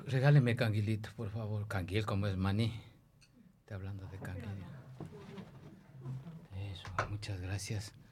Regáleme canguilito, por favor. Canguil, como es maní. Está hablando de canguil. Eso, muchas gracias.